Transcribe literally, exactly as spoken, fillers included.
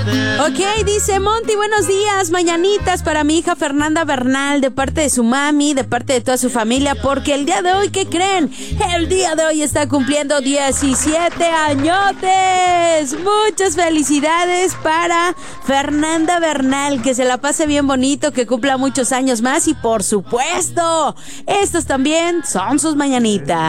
Ok, dice Monty, buenos días, mañanitas para mi hija Fernanda Bernal, de parte de su mami, de parte de toda su familia, porque el día de hoy, ¿qué creen? El día de hoy está cumpliendo diecisiete añotes. Muchas felicidades para Fernanda Bernal, que se la pase bien bonito, que cumpla muchos años más y por supuesto, estos también son sus mañanitas.